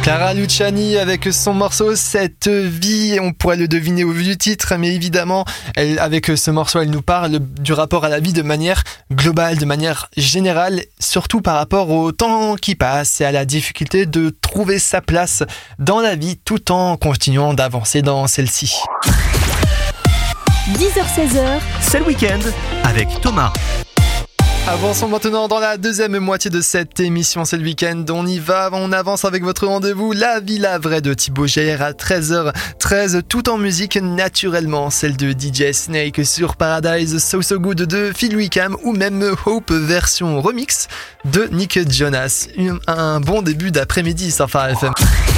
Clara Luciani avec son morceau Cette vie, on pourrait le deviner au vu du titre, mais évidemment, avec ce morceau, elle nous parle du rapport à la vie de manière globale, de manière générale, surtout par rapport au temps qui passe et à la difficulté de trouver sa place dans la vie tout en continuant d'avancer dans celle-ci. 10h-16h, c'est le week-end avec Thomas. Avançons maintenant dans la deuxième moitié de cette émission, c'est le week-end, on y va, on avance avec votre rendez-vous, la Villa Vraie de Thibaut Jair à 13h13, tout en musique naturellement, celle de DJ Snake sur Paradise, So So Good de Phil Wickham ou même Hope version remix de Nick Jonas. Un bon début d'après-midi sur Phare FM.